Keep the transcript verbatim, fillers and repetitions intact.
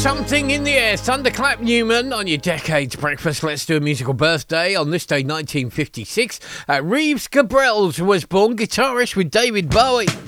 Something in the Air, Thunderclap Newman on your Decades Breakfast. Let's do a musical birthday. On this day, nineteen fifty-six, uh, Reeves Gabrels was born, guitarist with David Bowie.